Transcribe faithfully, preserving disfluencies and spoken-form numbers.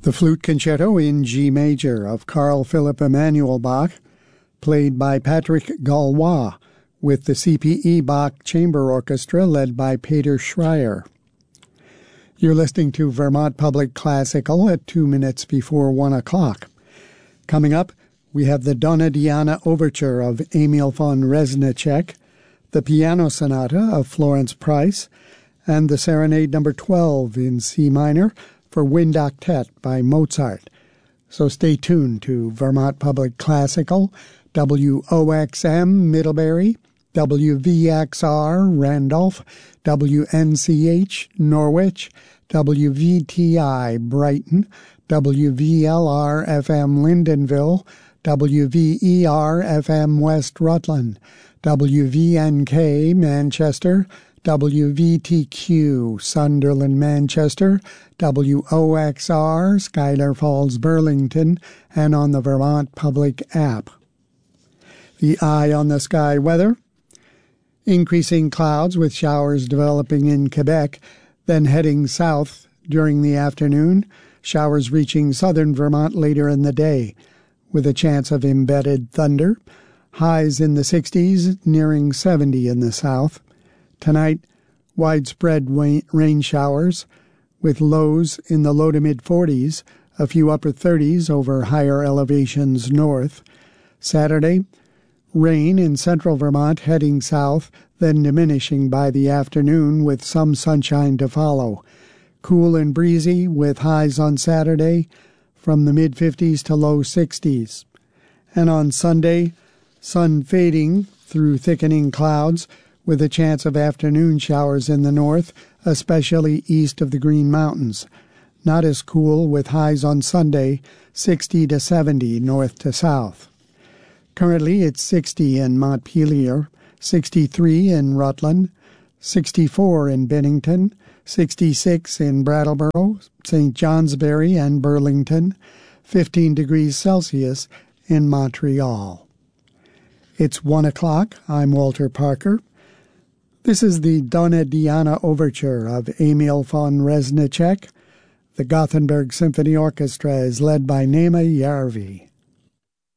The Flute Concerto in G Major of Carl Philipp Emanuel Bach, played by Patrick Gaulois, with the C P E Bach Chamber Orchestra led by Peter Schreier. You're listening to Vermont Public Classical at two minutes before one o'clock. Coming up, we have the Donna Diana Overture of Emil von Reznicek, the Piano Sonata of Florence Price, and the Serenade number twelve in C minor for Wind Octet by Mozart. So stay tuned to Vermont Public Classical, W O X M Middlebury, W V X R Randolph, W N C H Norwich, W V T I Brighton, W V L R F M Lyndonville, W V E R F M West Rutland, W V N K Manchester, W V T Q Sunderland Manchester, W O X R Schuyler Falls Burlington, and on the Vermont Public app. The eye on the sky weather: increasing clouds with showers developing in Quebec, then heading south during the afternoon, showers reaching southern Vermont later in the day, with a chance of embedded thunder, highs in the sixties, nearing seventy in the south. Tonight, widespread rain showers, with lows in the low to mid-forties, a few upper thirties over higher elevations north. Saturday, rain in central Vermont heading south, then diminishing by the afternoon with some sunshine to follow. Cool and breezy with highs on Saturday from the mid-fifties to low sixties. And on Sunday, sun fading through thickening clouds with a chance of afternoon showers in the north, especially east of the Green Mountains. Not as cool with highs on Sunday, sixty to seventy north to south. Currently it's sixty in Montpelier, sixty-three in Rutland, sixty-four in Bennington, sixty-six in Brattleboro, Saint Johnsbury, and Burlington, fifteen degrees Celsius in Montreal. It's one o'clock. I'm Walter Parker. This is the Donna Diana Overture of Emil von Reznicek. The Gothenburg Symphony Orchestra is led by Nema Järvi.